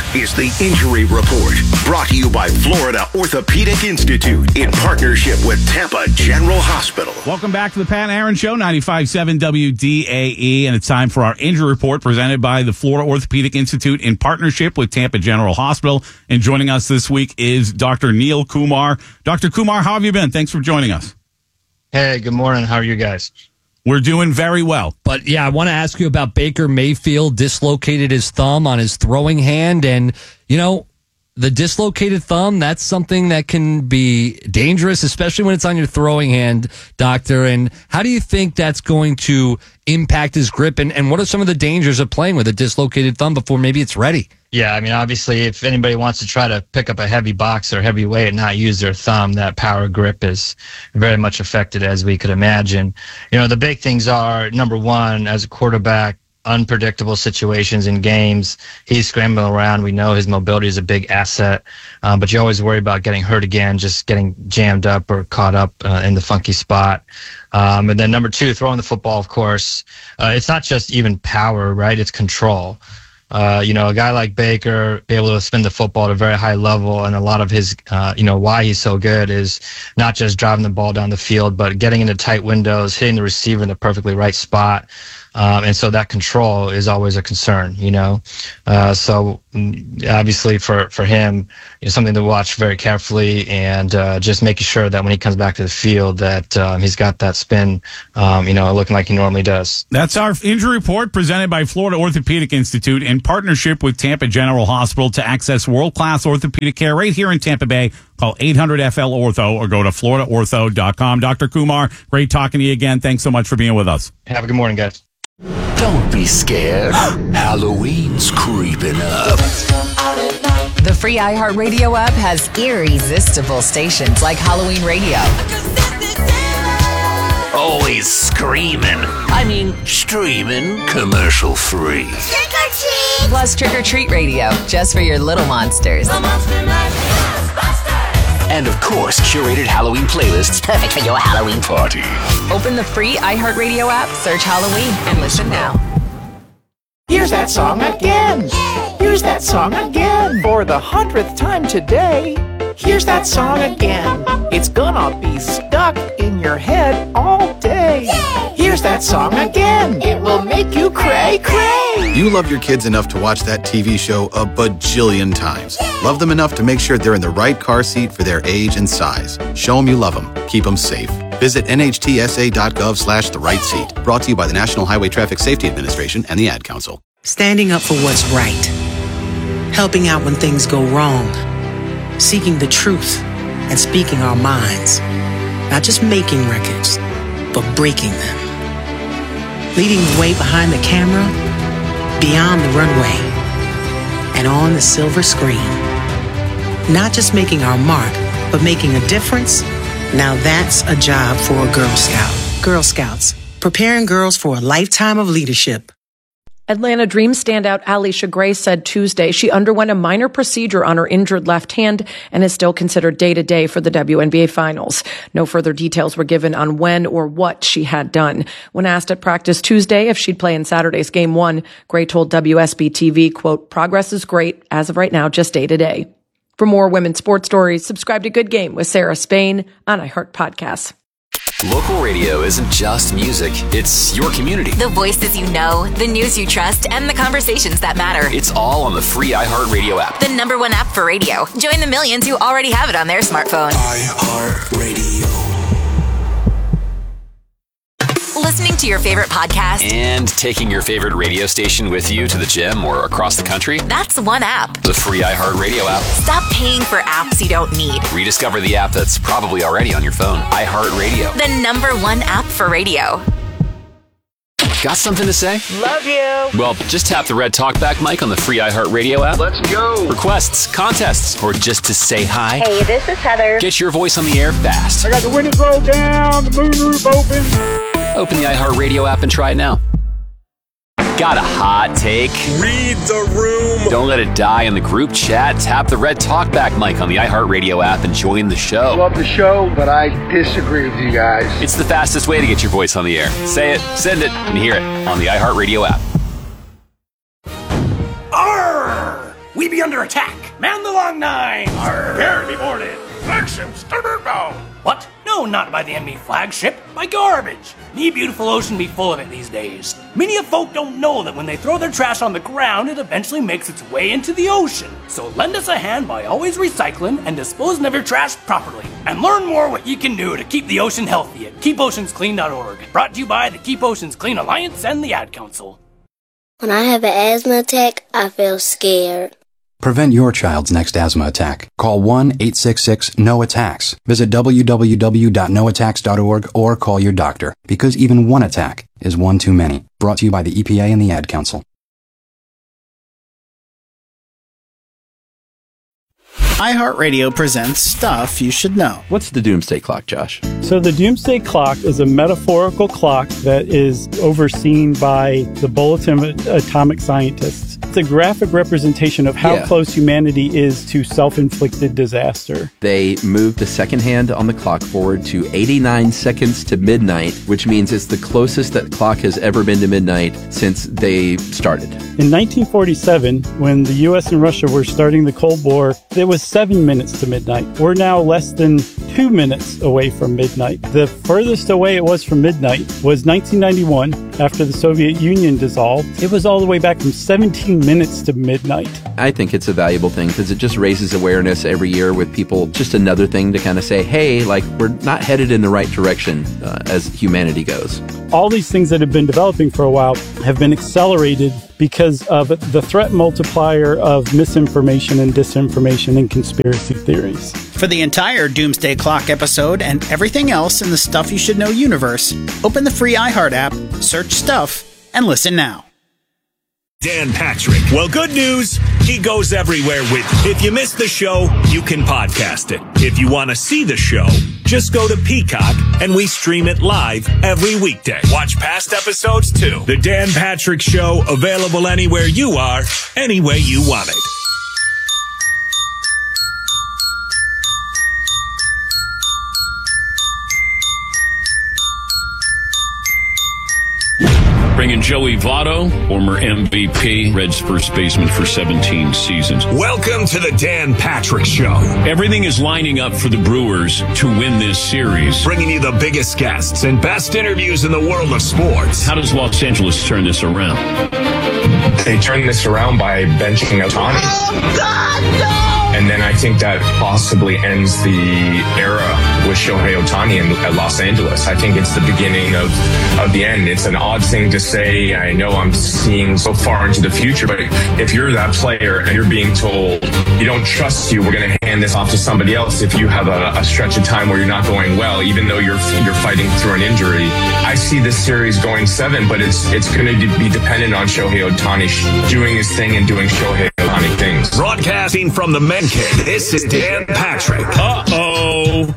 is the Injury Report, brought to you by Florida Orthopedic Institute in partnership with Tampa General Hospital. Welcome back to the Pat Aaron Show, 95.7 WDAE, and it's time for our Injury Report presented by the Florida Orthopedic Institute in partnership with Tampa General Hospital. And joining us this week is Dr. Neil Kumar. Dr. Kumar, how have you been? Thanks for joining us. Hey, good morning. How are you guys? We're doing very well. But, yeah, I want to ask you about Baker Mayfield dislocated his thumb on his throwing hand. And, you know, the dislocated thumb, that's something that can be dangerous, especially when it's on your throwing hand, doctor. And how do you think that's going to impact his grip? And what are some of the dangers of playing with a dislocated thumb before maybe it's ready? Yeah, I mean, obviously, if anybody wants to try to pick up a heavy box or heavy weight and not use their thumb, that power grip is very much affected, as we could imagine. You know, the big things are, number one, as a quarterback, unpredictable situations in games. He's scrambling around. We know his mobility is a big asset, but you always worry about getting hurt again, just getting jammed up or caught up in the funky spot. And then number two, throwing the football, of course. It's not just even power, right? It's control. You know, a guy like Baker, be able to spin the football at a very high level, and a lot of his, why he's so good is not just driving the ball down the field, but getting into tight windows, hitting the receiver in the perfectly right spot. And so that control is always a concern, you know. So obviously for him, it's something to watch very carefully, and just making sure that when he comes back to the field that he's got that spin, looking like he normally does. That's our Injury Report presented by Florida Orthopedic Institute in partnership with Tampa General Hospital. To access world-class orthopedic care right here in Tampa Bay, call 800-FL-ORTHO or go to floridaortho.com. Dr. Kumar, great talking to you again. Thanks so much for being with us. Have a good morning, guys. Don't be scared. Halloween's creeping up. The free iHeartRadio app has irresistible stations like Halloween Radio. Always screaming. Streaming commercial free. Plus Trick or Treat Radio, just for your little monsters. And of course, curated Halloween playlists perfect for your Halloween party. Open the free iHeartRadio app, search Halloween, and listen now. Here's that song again. Here's that song again. For the 100th time today. Here's that song again. It's gonna be stuck in your head all day. Here's that song again. It will make you cray cray. You love your kids enough to watch that TV show a bajillion times. Love them enough to make sure they're in the right car seat for their age and size. Show them you love them. Keep them safe. Visit nhtsa.gov/the right seat. Brought to you by the National Highway Traffic Safety Administration and the Ad Council. Standing up for what's right. Helping out when things go wrong. Seeking the truth and speaking our minds. Not just making records, but breaking them. Leading the way behind the camera, beyond the runway, and on the silver screen. Not just making our mark, but making a difference. Now that's a job for a Girl Scout. Girl Scouts, preparing girls for a lifetime of leadership. Atlanta Dreams standout Alicia Gray said Tuesday she underwent a minor procedure on her injured left hand and is still considered day-to-day for the WNBA Finals. No further details were given on when or what she had done. When asked at practice Tuesday if she'd play in Saturday's Game 1, Gray told WSB-TV, quote, "Progress is great. As of right now, just day-to-day." For more women's sports stories, subscribe to Good Game with Sarah Spain on iHeart Podcasts. Local radio isn't just music, it's your community. The voices you know, the news you trust, and the conversations that matter. It's all on the free iHeartRadio app. The #1 app for radio. Join the millions who already have it on their smartphone. iHeartRadio. Listening to your favorite podcast and taking your favorite radio station with you to the gym or across the country. That's one app. The free iHeartRadio app. Stop paying for apps you don't need. Rediscover the app that's probably already on your phone. iHeartRadio. The #1 app for radio. Got something to say? Love you. Well, just tap the red talkback mic on the free iHeartRadio app. Let's go. Requests, contests, or just to say hi. Hey, this is Heather. Get your voice on the air fast. I got the windows rolled down, the moonroof open. Open the iHeartRadio app and try it now. Got a hot take? Read the room. Don't let it die in the group chat. Tap the red talkback mic on the iHeartRadio app and join the show. Love the show, but I disagree with you guys. It's the fastest way to get your voice on the air. Say it, send it, and hear it on the iHeartRadio app. Arr! We be under attack. Man the long nine. Prepare to be boarded. Flagship starboard bow. What? No, not by the enemy flagship. By garbage. Me beautiful ocean be full of it these days. Many of folk don't know that when they throw their trash on the ground, it eventually makes its way into the ocean. So lend us a hand by always recycling and disposing of your trash properly. And learn more what you can do to keep the ocean healthy at keepoceansclean.org. Brought to you by the Keep Oceans Clean Alliance and the Ad Council. When I have an asthma attack, I feel scared. Prevent your child's next asthma attack. Call 1-866-NO-ATTACKS. Visit www.noattacks.org or call your doctor, because even one attack is one too many. Brought to you by the EPA and the Ad Council. iHeartRadio presents Stuff You Should Know. What's the Doomsday Clock, Josh? So the Doomsday Clock is a metaphorical clock that is overseen by the Bulletin of Atomic Scientists. It's a graphic representation of how close humanity is to self-inflicted disaster. They moved the second hand on the clock forward to 89 seconds to midnight, which means it's the closest that clock has ever been to midnight since they started. In 1947, when the U.S. and Russia were starting the Cold War, it was 7 minutes to midnight. We're now less than 2 minutes away from midnight. The furthest away it was from midnight was 1991, after the Soviet Union dissolved. It was all the way back from 17 minutes to midnight. I think it's a valuable thing because it just raises awareness every year with people. Just another thing to kind of say, hey, like, we're not headed in the right direction as humanity goes. All these things that have been developing for a while have been accelerated because of the threat multiplier of misinformation and disinformation and conspiracy theories. For the entire Doomsday Clock episode and everything else in the Stuff You Should Know universe, open the free iHeart app, search Stuff, and listen now. Dan Patrick. Well, good news. He goes everywhere with. If you missed the show, you can podcast it. If you want to see the show, just go to Peacock and we stream it live every weekday. Watch past episodes too. The Dan Patrick Show, available anywhere you are, any way you want it. Bringing Joey Votto, former MVP, Reds first baseman for 17 seasons. Welcome to the Dan Patrick Show. Everything is lining up for the Brewers to win this series. Bringing you the biggest guests and best interviews in the world of sports. How does Los Angeles turn this around? They turn this around by benching Ohtani. Oh, God, no! And then I think that possibly ends the era with Shohei Ohtani at Los Angeles. I think it's the beginning of the end. It's an odd thing to say. I know I'm seeing so far into the future, but if you're that player and you're being told, you don't trust you, we're going to hand this off to somebody else if you have a stretch of time where you're not going well, even though you're fighting through an injury. I see this series going 7, but it's going to be dependent on Shohei Ohtani doing his thing and doing Shohei Ohtani things. Broadcasting from the Men Cave, this is Dan Patrick. Uh-oh.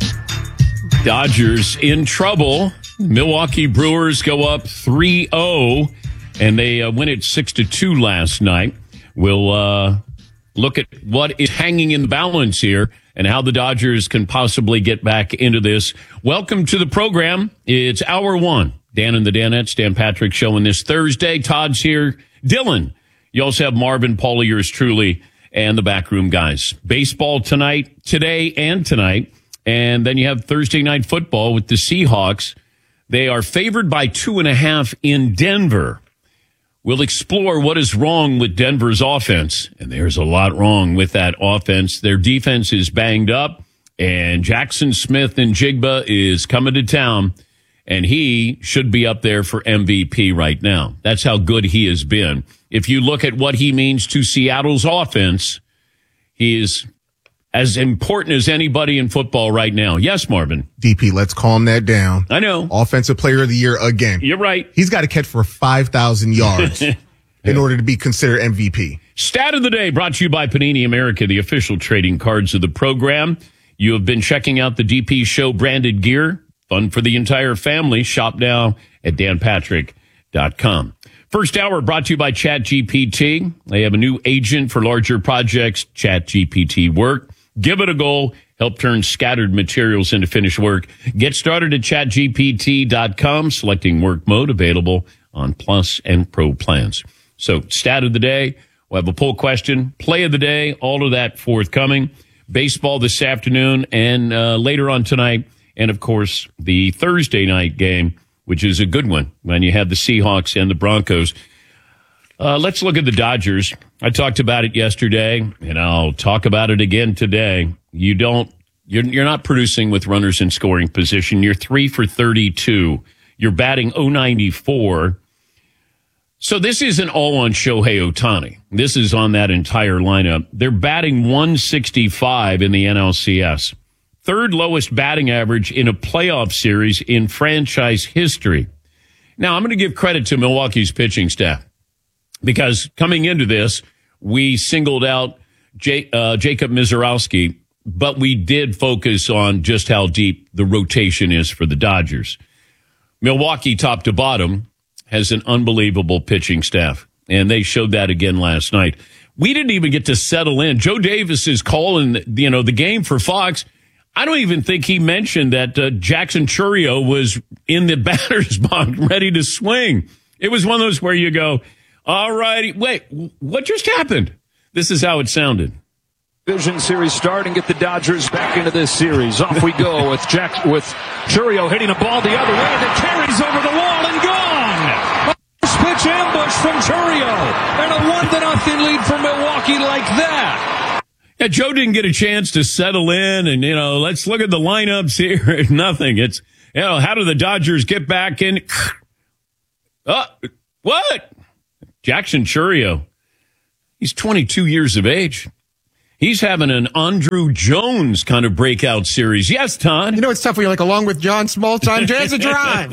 Dodgers in trouble. Milwaukee Brewers go up 3-0, and they win it 6-2 last night. We'll look at what is hanging in the balance here and how the Dodgers can possibly get back into this. Welcome to the program. It's hour 1. Dan and the Danettes, Dan Patrick showing this Thursday. Todd's here. Dylan. You also have Marvin, Paulie, yours truly, and the backroom guys. Baseball tonight, today and tonight. And then you have Thursday night football with the Seahawks. They are favored by 2.5 in Denver. We'll explore what is wrong with Denver's offense. And there's a lot wrong with that offense. Their defense is banged up. And Jackson Smith and Jigba is coming to town. And he should be up there for MVP right now. That's how good he has been. If you look at what he means to Seattle's offense, he is as important as anybody in football right now. Yes, Marvin. DP, let's calm that down. I know. Offensive player of the year again. You're right. He's got to catch for 5,000 yards in order to be considered MVP. Stat of the day brought to you by Panini America, the official trading cards of the program. You have been checking out the DP Show branded gear. Fun for the entire family. Shop now at danpatrick.com. First hour brought to you by ChatGPT. They have a new agent for larger projects, ChatGPT Work. Give it a go. Help turn scattered materials into finished work. Get started at chatgpt.com, selecting work mode, available on Plus and Pro plans. So, stat of the day, We'll have a poll question, play of the day, all of that forthcoming. Baseball this afternoon and later on tonight. And, of course, the Thursday night game, which is a good one when you have the Seahawks and the Broncos. Let's look at the Dodgers. I talked about it yesterday, and I'll talk about it again today. You're not producing with runners in scoring position. You're 3 for 32. You're batting .094. So this isn't all on Shohei Ohtani. This is on that entire lineup. They're batting .165 in the NLCS. Third lowest batting average in a playoff series in franchise history. Now, I'm going to give credit to Milwaukee's pitching staff because coming into this, we singled out Jacob Misiorowski, but we did focus on just how deep the rotation is for the Dodgers. Milwaukee, top to bottom, has an unbelievable pitching staff, and they showed that again last night. We didn't even get to settle in. Joe Davis is calling, the game for Fox. I don't even think he mentioned that Jackson Chourio was in the batter's box ready to swing. It was one of those where you go, all righty, wait, what just happened? This is how it sounded. Division series start and get the Dodgers back into this series. Off we go with Chourio hitting a ball the other way that carries over the wall and gone. First pitch ambush from Chourio and a 1-0 lead for Milwaukee like that. Yeah, Joe didn't get a chance to settle in and, let's look at the lineups here. Nothing. It's, how do the Dodgers get back in? What? Jackson Chourio. He's 22 years of age. He's having an Andrew Jones kind of breakout series. Yes, Todd. It's tough when you're like along with John Smoltz, Jazz a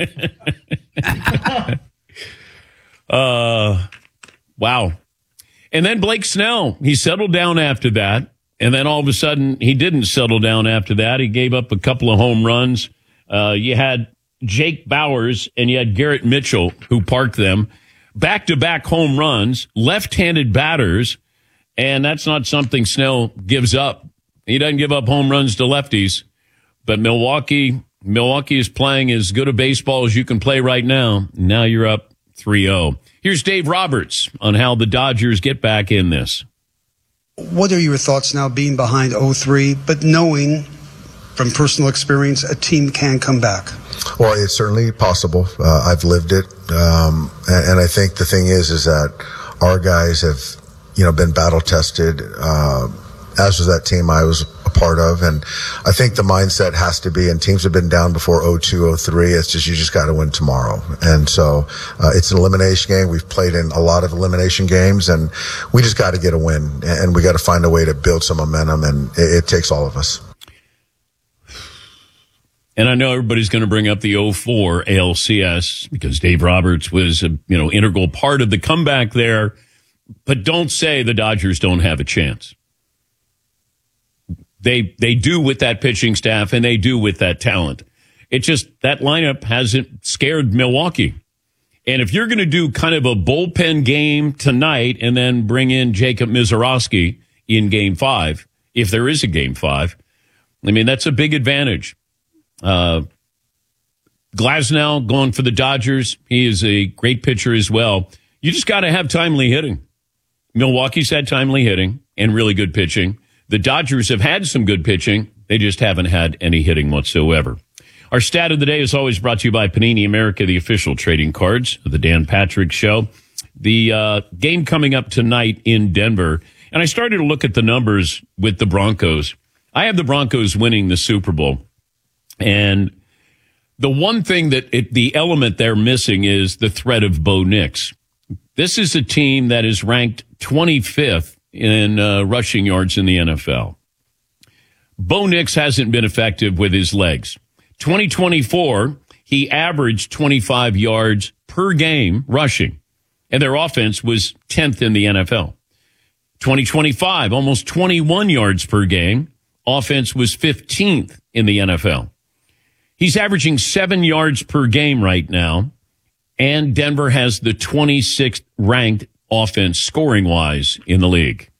drive. Wow. And then Blake Snell, he settled down after that. And then all of a sudden, he didn't settle down after that. He gave up a couple of home runs. You had Jake Bauers and you had Garrett Mitchell who parked them. Back-to-back home runs, left-handed batters, and that's not something Snell gives up. He doesn't give up home runs to lefties. But Milwaukee is playing as good a baseball as you can play right now. Now you're up 3-0. Here's Dave Roberts on how the Dodgers get back in this. What are your thoughts now being behind 0-3, but knowing from personal experience a team can come back? Well, it's certainly possible. I've lived it. And I think the thing is that our guys have, been battle tested, as was that team I was a part of. And I think the mindset has to be, and teams have been down before 0-2, 0-3. It's just, you just got to win tomorrow. And so, it's an elimination game. We've played in a lot of elimination games and we just got to get a win and we got to find a way to build some momentum, and it takes all of us. And I know everybody's going to bring up the 0-4 ALCS because Dave Roberts was a integral part of the comeback there. But don't say the Dodgers don't have a chance. They do with that pitching staff and they do with that talent. It just, that lineup hasn't scared Milwaukee. And if you're going to do kind of a bullpen game tonight and then bring in Jacob Misiorowski in Game 5, if there is a Game 5, that's a big advantage. Glasnow going for the Dodgers. He is a great pitcher as well. You just got to have timely hitting. Milwaukee's had timely hitting and really good pitching. The Dodgers have had some good pitching. They just haven't had any hitting whatsoever. Our stat of the day is always brought to you by Panini America, the official trading cards of the Dan Patrick Show. The game coming up tonight in Denver. And I started to look at the numbers with the Broncos. I have the Broncos winning the Super Bowl. And the one thing the element they're missing is the threat of Bo Nix. This is a team that is ranked 25th in rushing yards in the NFL. Bo Nix hasn't been effective with his legs. 2024, he averaged 25 yards per game rushing, and their offense was 10th in the NFL. 2025, almost 21 yards per game. Offense was 15th in the NFL. He's averaging 7 yards per game right now, and Denver has the 26th ranked offense scoring-wise in the league.